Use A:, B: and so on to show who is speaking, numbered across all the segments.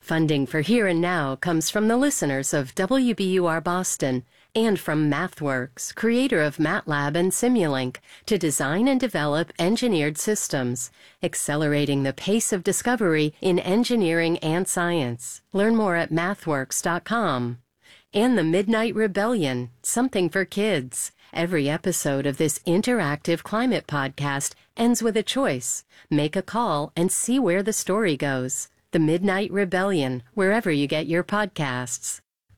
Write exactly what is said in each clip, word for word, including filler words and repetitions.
A: Funding for Here and Now comes from the listeners of W B U R Boston and from MathWorks, creator of MATLAB and Simulink, to design and develop engineered systems, accelerating the pace of discovery in engineering and science. Learn more at mathworks dot com. And the Midnight Rebellion, something for kids. Every episode of this interactive climate podcast ends with a choice. Make a call and see where the story goes. The Midnight Rebellion, wherever you get your podcasts.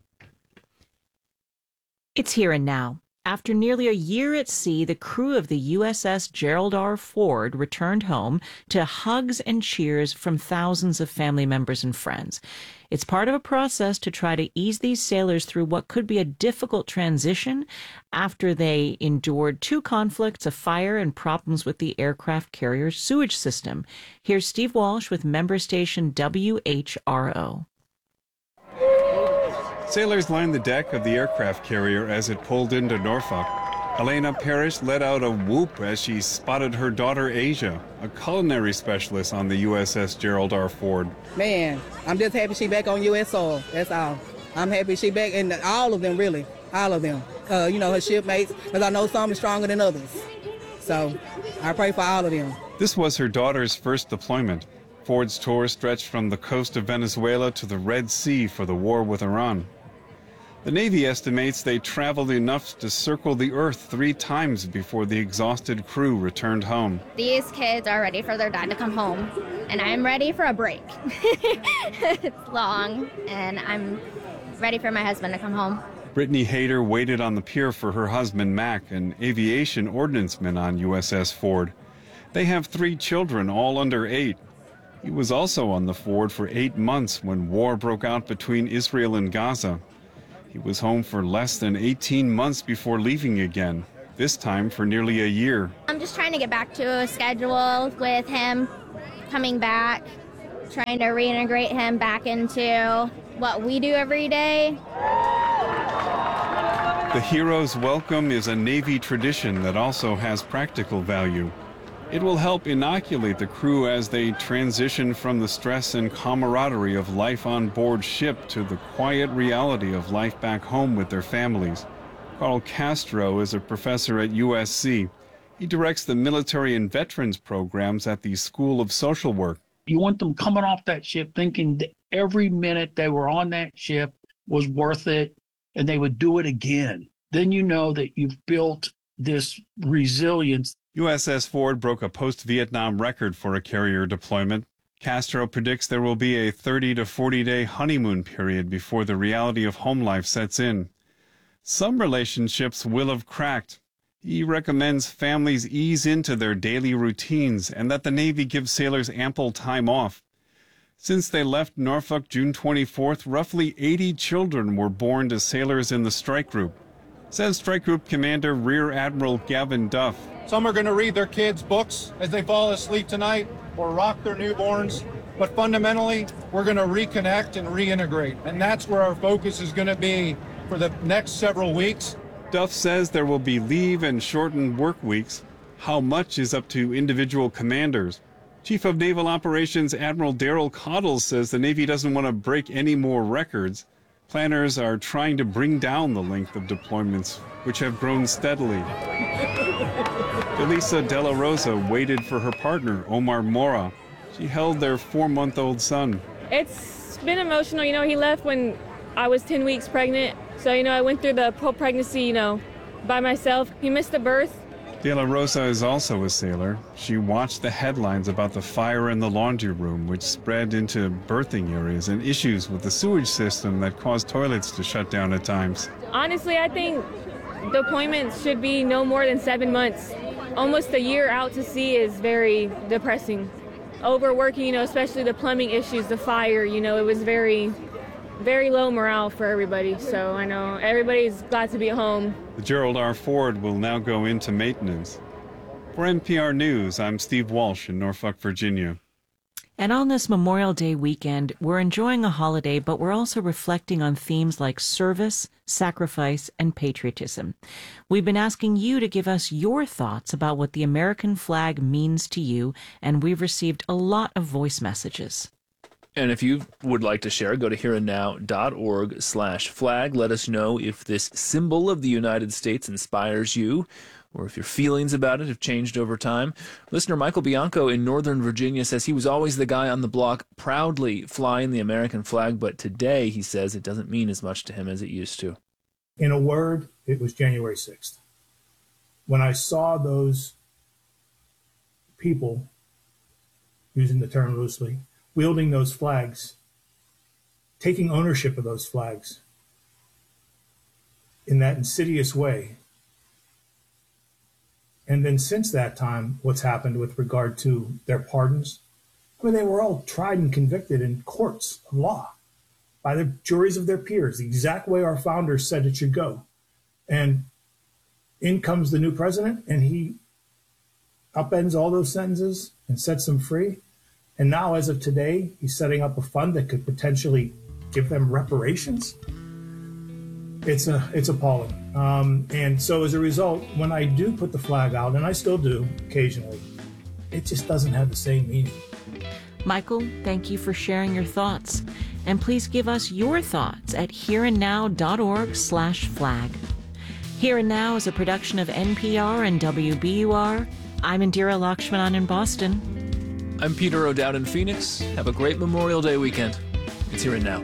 B: It's Here and Now. After nearly a year at sea, the crew of the U S S Gerald R. Ford returned home to hugs and cheers from thousands of family members and friends. It's part of a process to try to ease these sailors through what could be a difficult transition after they endured two conflicts, a fire, and problems with the aircraft carrier's sewage system. Here's Steve Walsh with member station W H R O.
C: Sailors lined the deck of the aircraft carrier as it pulled into Norfolk. Elena Parrish let out a whoop as she spotted her daughter Asia, a culinary specialist on the U S S Gerald R. Ford.
D: Man, I'm just happy she back on U S soil. That's all. I'm happy she back, and all of them, really, all of them. Uh, you know, her shipmates, because I know some are stronger than others. So I pray for all of them.
C: This was her daughter's first deployment. Ford's tour stretched from the coast of Venezuela to the Red Sea for the war with Iran. The Navy estimates they traveled enough to circle the Earth three times before the exhausted crew returned home.
E: These kids are ready for their dad to come home, and I'm ready for a break. It's long, and I'm ready for my husband to come home.
C: Brittany Hayter waited on the pier for her husband, Mac, an aviation ordnanceman on U S S Ford. They have three children, all under eight. He was also on the Ford for eight months when war broke out between Israel and Gaza. He was home for less than eighteen months before leaving again, this time for nearly a year.
E: I'm just trying to get back to a schedule with him coming back, trying to reintegrate him back into what we do every day.
C: The hero's welcome is a Navy tradition that also has practical value. It will help inoculate the crew as they transition from the stress and camaraderie of life on board ship to the quiet reality of life back home with their families. Carl Castro is a professor at U S C. He directs the military and veterans programs at the School of Social Work.
F: You want them coming off that ship thinking that every minute they were on that ship was worth it and they would do it again. Then you know that you've built this resilience.
C: U S S Ford broke a post-Vietnam record for a carrier deployment. Castro predicts there will be a thirty to forty day honeymoon period before the reality of home life sets in. Some relationships will have cracked. He recommends families ease into their daily routines and that the Navy give sailors ample time off. Since they left Norfolk June twenty-fourth, roughly eighty children were born to sailors in the strike group, says Strike Group Commander Rear Admiral Gavin Duff.
G: Some are going to read their kids' books as they fall asleep tonight or rock their newborns. But fundamentally, we're going to reconnect and reintegrate. And that's where our focus is going to be for the next several weeks.
C: Duff says there will be leave and shortened work weeks. How much is up to individual commanders. Chief of Naval Operations Admiral Daryl Coddle says the Navy doesn't want to break any more records. Planners are trying to bring down the length of deployments, which have grown steadily. Elisa Della Rosa waited for her partner, Omar Mora. She held their four-month-old son.
H: It's been emotional. You know, he left when I was ten weeks pregnant. So, you know, I went through the whole pregnancy, you know, by myself. He missed the birth.
C: De La Rosa is also a sailor. She watched the headlines about the fire in the laundry room, which spread into birthing areas, and issues with the sewage system that caused toilets to shut down at times.
H: Honestly, I think deployments should be no more than seven months. Almost a year out to sea is very depressing. Overworking, you know, especially the plumbing issues, the fire, you know, it was very, very low morale for everybody. So I know everybody's glad to be at home.
C: The Gerald R. Ford will now go into maintenance. For N P R News, I'm Steve Walsh in Norfolk, Virginia.
B: And on this Memorial Day weekend, we're enjoying a holiday, but we're also reflecting on themes like service, sacrifice, and patriotism. We've been asking you to give us your thoughts about what the American flag means to you, and we've received a lot of voice messages.
I: And if you would like to share, go to hereandnow.org slash flag. Let us know if this symbol of the United States inspires you, or if your feelings about it have changed over time. Listener Michael Bianco in Northern Virginia says he was always the guy on the block proudly flying the American flag, but today, he says, it doesn't mean as much to him as it used to.
J: In a word, it was January sixth. When I saw those people, using the term loosely, wielding those flags, taking ownership of those flags in that insidious way. And then since that time, what's happened with regard to their pardons? I mean, they were all tried and convicted in courts of law by the juries of their peers, the exact way our founders said it should go. And in comes the new president, and he upends all those sentences and sets them free. And now, as of today, he's setting up a fund that could potentially give them reparations. It's a, it's appalling. Um, and so as a result, when I do put the flag out, and I still do occasionally, it just doesn't have the same meaning.
B: Michael, thank you for sharing your thoughts. And please give us your thoughts at hereandnow.org slash flag. Here and Now is a production of N P R and W B U R. I'm Indira Lakshmanan in Boston.
I: I'm Peter O'Dowd in Phoenix. Have a great Memorial Day weekend. It's Here and Now.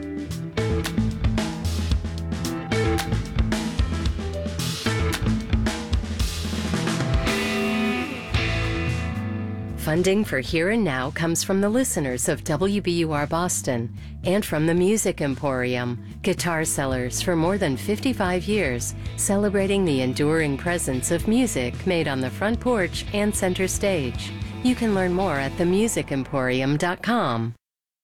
A: Funding for Here and Now comes from the listeners of W B U R Boston and from the Music Emporium, guitar sellers for more than fifty-five years, celebrating the enduring presence of music made on the front porch and center stage. You can learn more at the music emporium dot com.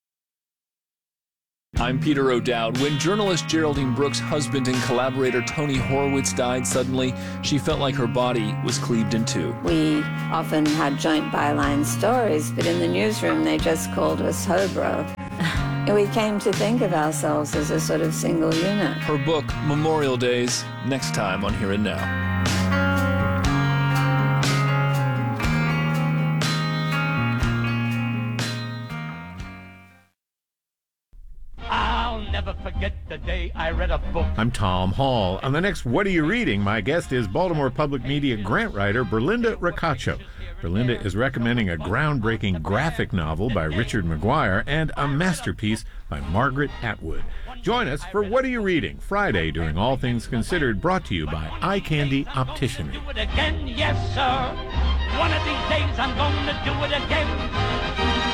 I: I'm Peter O'Dowd. When journalist Geraldine Brooks' husband and collaborator Tony Horwitz died suddenly, she felt like her body was cleaved in two.
K: We often had joint byline stories, but in the newsroom they just called us Hobro. And we came to think of ourselves as a sort of single unit.
I: Her book, Memorial Days, next time on Here and Now.
L: Never forget the day I read a book.
M: I'm Tom Hall. On the next What Are You Reading, my guest is Baltimore Public Media grant writer Berlinda Ricaccio. Berlinda is recommending a groundbreaking graphic novel by Richard McGuire and a masterpiece by Margaret Atwood. Join us for What Are You Reading, Friday during All Things Considered, brought to you by Eye Candy Optician.
L: Do it again, yes sir. One of these days I'm gonna do it again.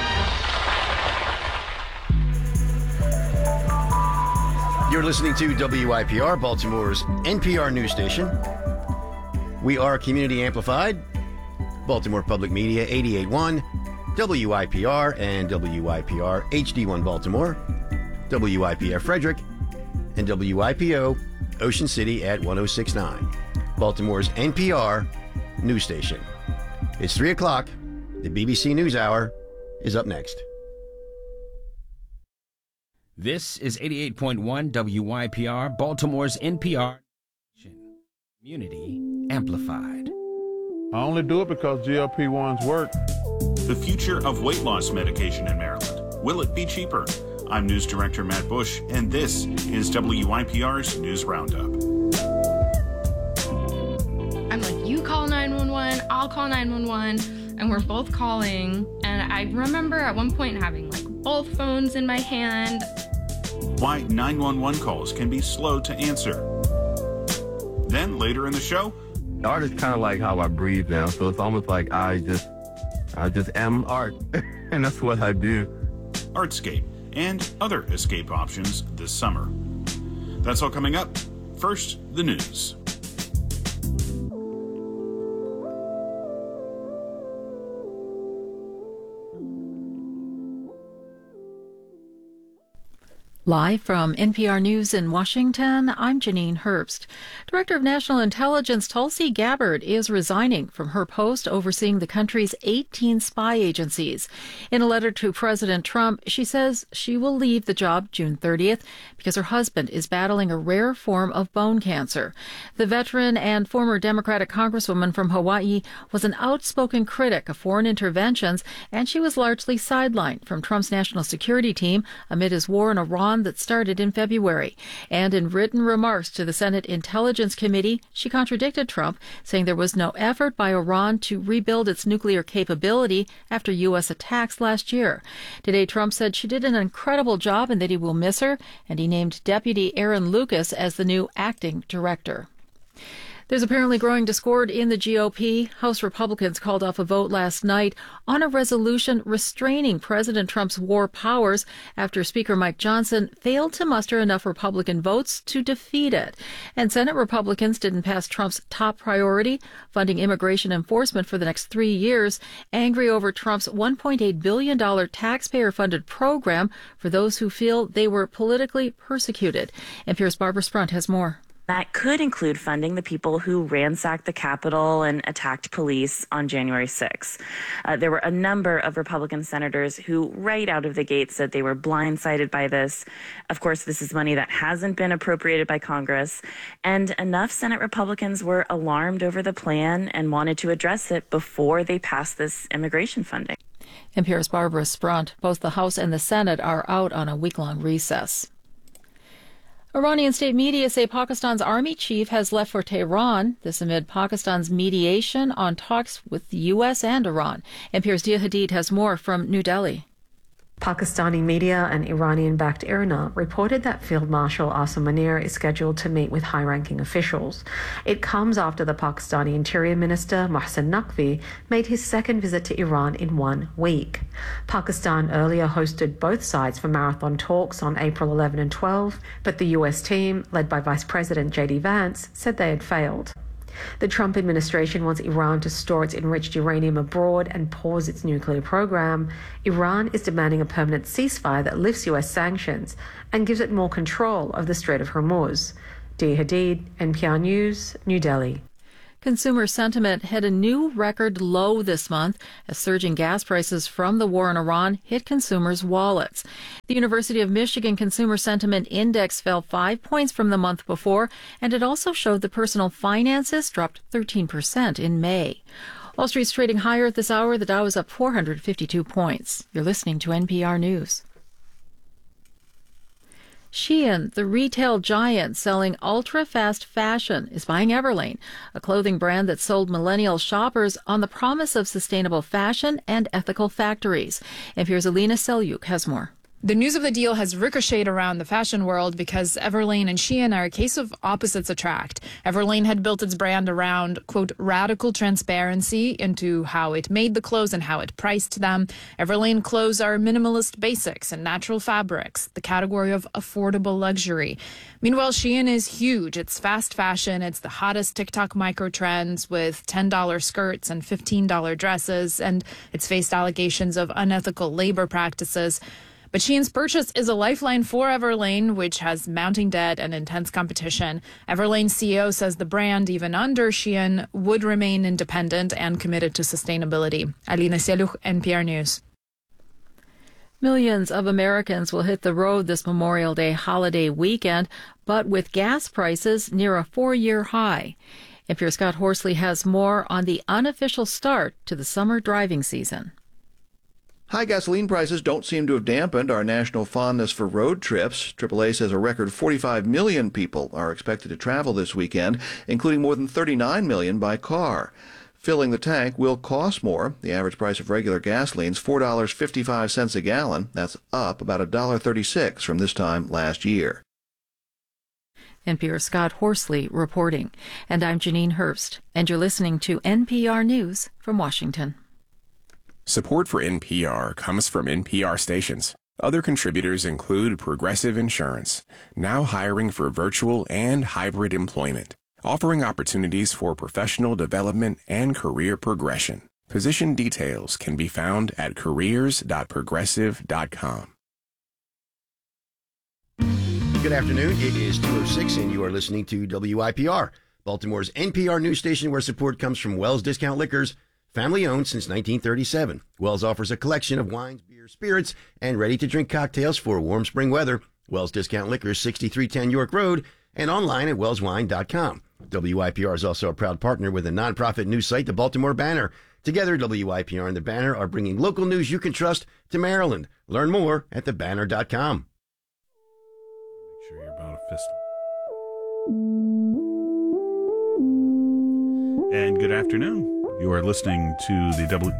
N: You're listening to W I P R, Baltimore's N P R news station. We are community amplified. Baltimore Public Media eighty-eight point one, W I P R and W I P R H D one Baltimore, W I P F Frederick, and W I P O Ocean City at one oh six point nine. Baltimore's N P R news station. It's three o'clock. The B B C News Hour is up next.
O: This is eighty-eight point one W Y P R, Baltimore's N P R Community Amplified.
P: I only do it because G L P ones work.
Q: The future of weight loss medication in Maryland. Will it be cheaper? I'm News Director Matt Bush, and this is W Y P R's News Roundup.
R: I'm like, you call nine one one, I'll call nine one one, and we're both calling. And I remember at one point having like both phones in my hand.
Q: Why nine one one calls can be slow to answer. Then later in the show,
S: art is kind of like how I breathe now, so it's almost like I just, I just am art, and that's what I do.
Q: Artscape and other escape options this summer. That's all coming up. First, the news.
T: Live from N P R News in Washington, I'm Janine Herbst. Director of National Intelligence Tulsi Gabbard is resigning from her post overseeing the country's eighteen spy agencies. In a letter to President Trump, she says she will leave the job June thirtieth because her husband is battling a rare form of bone cancer. The veteran and former Democratic Congresswoman from Hawaii was an outspoken critic of foreign interventions, and she was largely sidelined from Trump's national security team amid his war in Iran that started in February. And in written remarks to the Senate Intelligence Committee, she contradicted Trump, saying there was no effort by Iran to rebuild its nuclear capability after U S attacks last year. Today, Trump said she did an incredible job and that he will miss her, and he named Deputy Aaron Lucas as the new acting director. There's apparently growing discord in the G O P. House Republicans called off a vote last night on a resolution restraining President Trump's war powers after Speaker Mike Johnson failed to muster enough Republican votes to defeat it. And Senate Republicans didn't pass Trump's top priority, funding immigration enforcement for the next three years, angry over Trump's one point eight billion dollars taxpayer-funded program for those who feel they were politically persecuted. N P R's Barbara Sprunt has more.
U: That could include funding the people who ransacked the Capitol and attacked police on January sixth. Uh, there were a number of Republican senators who right out of the gate said they were blindsided by this. Of course, this is money that hasn't been appropriated by Congress, and enough Senate Republicans were alarmed over the plan and wanted to address it before they passed this immigration funding.
T: N P R's Barbara Sprunt. Both the House and the Senate are out on a week-long recess. Iranian state media say Pakistan's army chief has left for Tehran, this amid Pakistan's mediation on talks with the U S and Iran. N P R's Dia Hadid has more from New Delhi.
V: Pakistani media and Iranian-backed I R N A reported that Field Marshal Asim Munir is scheduled to meet with high-ranking officials. It comes after the Pakistani Interior Minister Mohsen Naqvi made his second visit to Iran in one week. Pakistan earlier hosted both sides for marathon talks on April eleventh and twelfth, but the U S team, led by Vice President J D Vance, said they had failed. The Trump administration wants Iran to store its enriched uranium abroad and pause its nuclear program. Iran is demanding a permanent ceasefire that lifts U S sanctions and gives it more control of the Strait of Hormuz. Dia Hadid, N P R News, New Delhi.
T: Consumer sentiment hit a new record low this month as surging gas prices from the war in Iran hit consumers' wallets. The University of Michigan Consumer Sentiment Index fell five points from the month before, and it also showed the personal finances dropped thirteen percent in May. Wall Street's trading higher at this hour. The Dow is up four hundred fifty-two points. You're listening to N P R News. Shein, the retail giant selling ultra-fast fashion, is buying Everlane, a clothing brand that sold millennial shoppers on the promise of sustainable fashion and ethical factories. And here's Alina Selyuk has more.
W: The news of the deal has ricocheted around the fashion world because Everlane and Shein are a case of opposites attract. Everlane had built its brand around, quote, radical transparency into how it made the clothes and how it priced them. Everlane clothes are minimalist basics and natural fabrics, the category of affordable luxury. Meanwhile, Shein is huge. It's fast fashion. It's the hottest TikTok micro trends with ten dollars skirts and fifteen dollars dresses, and it's faced allegations of unethical labor practices. But Shein's purchase is a lifeline for Everlane, which has mounting debt and intense competition. Everlane's C E O says the brand, even under Shein, would remain independent and committed to sustainability. Alina Selyuk, N P R News.
T: Millions of Americans will hit the road this Memorial Day holiday weekend, but with gas prices near a four-year high. N P R's Scott Horsley has more on the unofficial start to the summer driving season.
X: High gasoline prices don't seem to have dampened our national fondness for road trips. triple A says a record forty-five million people are expected to travel this weekend, including more than thirty-nine million by car. Filling the tank will cost more. The average price of regular gasoline is four dollars and fifty-five cents a gallon. That's up about one dollar and thirty-six cents from this time last year.
T: N P R's Scott Horsley reporting. And I'm Janine Herbst, and you're listening to N P R News from Washington.
Y: Support for N P R comes from N P R stations. Other contributors include Progressive Insurance, now hiring for virtual and hybrid employment, offering opportunities for professional development and career progression. Position details can be found at careers dot progressive dot com.
N: Good afternoon. It is two oh six, and you are listening to W I P R, Baltimore's N P R news station, where support comes from Wells Discount Liquors, family-owned since nineteen thirty-seven. Wells offers a collection of wines, beers, spirits, and ready-to-drink cocktails for warm spring weather. Wells Discount Liquors, sixty-three ten York Road, and online at wells wine dot com. W I P R is also a proud partner with the nonprofit news site, the Baltimore Banner. Together, W I P R and the Banner are bringing local news you can trust to Maryland. Learn more at the banner dot com.
Q: Make sure you're about a fist. And good afternoon. You are listening to the W...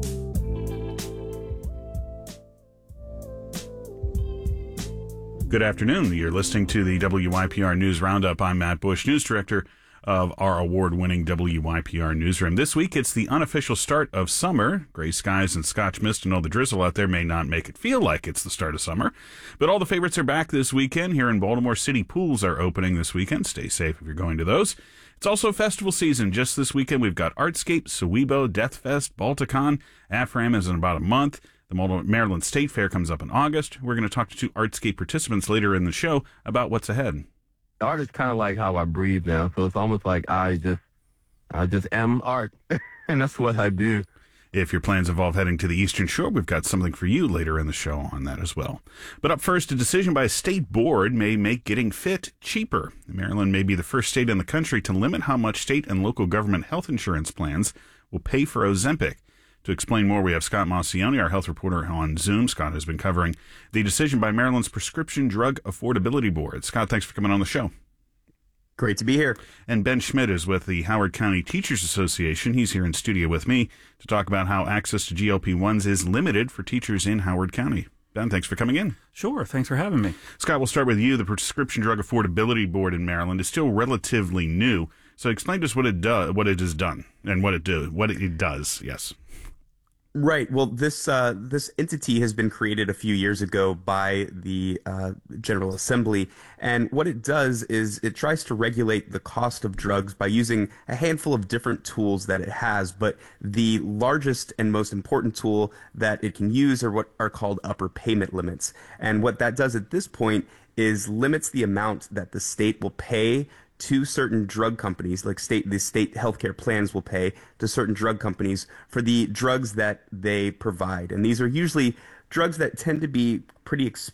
Q: Good afternoon. You're listening to the W I P R News Roundup. I'm Matt Bush, news director of our award-winning W I P R newsroom. This week, it's the unofficial start of summer. Gray skies and Scotch mist and all the drizzle out there may not make it feel like it's the start of summer, but all the favorites are back this weekend. Here in Baltimore, city pools are opening this weekend. Stay safe if you're going to those. It's also festival season. Just this weekend, we've got Artscape, Sowebo, Death Fest, Balticon. AFRAM is in about a month. The Maryland State Fair comes up in August. We're going to talk to two Artscape participants later in the show about what's ahead.
S: Art is kind of like how I breathe now, so it's almost like I just, I just am art, and that's what I do.
Q: If your plans involve heading to the Eastern Shore, we've got something for you later in the show on that as well. But up first, a decision by a state board may make getting fit cheaper. Maryland may be the first state in the country to limit how much state and local government health insurance plans will pay for Ozempic. To explain more, we have Scott Maucione, our health reporter, on Zoom. Scott has been covering the decision by Maryland's Prescription Drug Affordability Board. Scott, thanks for coming on the show.
D: Great to be here.
Q: And Ben Schmidt is with the Howard County Teachers Association. He's here in studio with me to talk about how access to G L P ones is limited for teachers in Howard County. Ben, thanks for coming in.
E: Sure. Thanks for having me.
Q: Scott, we'll start with you. The Prescription Drug Affordability Board in Maryland is still relatively new. So explain to us what it does, what it has done, and what it do, what it does. Yes.
D: Right. Well, this uh, this entity has been created a few years ago by the uh, General Assembly, and what it does is it tries to regulate the cost of drugs by using a handful of different tools that it has, but the largest and most important tool that it can use are what are called upper payment limits. And what that does at this point is limits the amount that the state will pay to certain drug companies, like state the state healthcare plans will pay to certain drug companies for the drugs that they provide. And these are usually drugs that tend to be pretty ex-